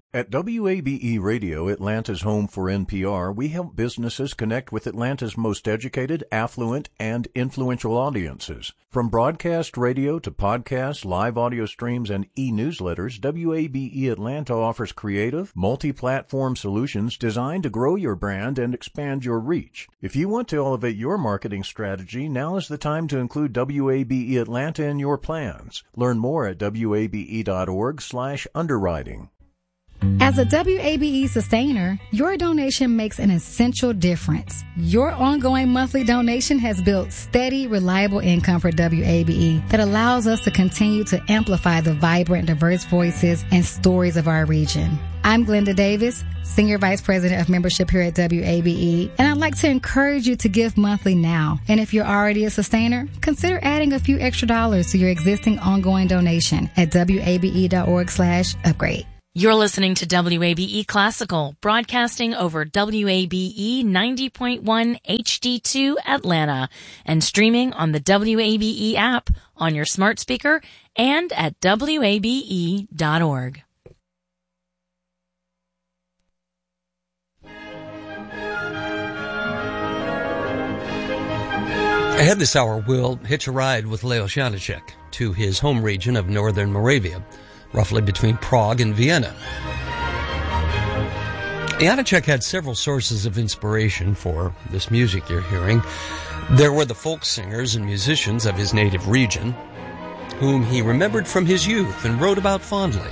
At WABE Radio, Atlanta's home for NPR, we help businesses connect with Atlanta's most educated, affluent, and influential audiences. From broadcast radio to podcasts, live audio streams, and e-newsletters, WABE Atlanta offers creative, multi-platform solutions designed to grow your brand and expand your reach. If you want to elevate your marketing strategy, now is the time to include WABE Atlanta in your plans. Learn more at wabe.org/underwriting. As a WABE sustainer, your donation makes an essential difference. Your ongoing monthly donation has built steady, reliable income for WABE that allows us to continue to amplify the vibrant, diverse voices and stories of our region. I'm Glenda Davis, Senior Vice President of Membership here at WABE, and I'd like to encourage you to give monthly now. And if you're already a sustainer, consider adding a few extra dollars to your existing ongoing donation at wabe.org/upgrade. You're listening to WABE Classical, broadcasting over WABE 90.1 HD2 Atlanta and streaming on the WABE app on your smart speaker and at WABE.org. Ahead this hour, we'll hitch a ride with Leos Janáček to his home region of northern Moravia, roughly between Prague and Vienna. Janáček had several sources of inspiration for this music you're hearing. There were the folk singers and musicians of his native region, whom he remembered from his youth and wrote about fondly.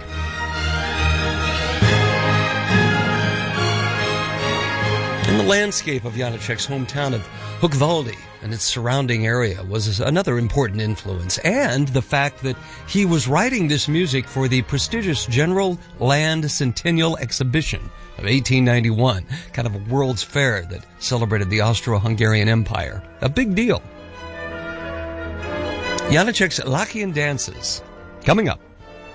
In the landscape of Janáček's hometown of Hukvaldi and its surrounding area was another important influence, and the fact that he was writing this music for the prestigious General Land Centennial Exhibition of 1891, kind of a World's Fair that celebrated the Austro-Hungarian Empire. A big deal. Janáček's Lachian dances, coming up.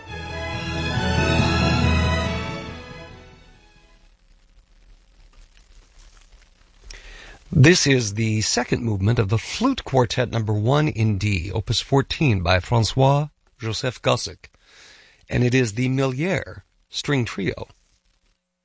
This is the second movement of the Flute Quartet number 1 in D, opus 14 by François Joseph Gossec, and it is the Millière String Trio.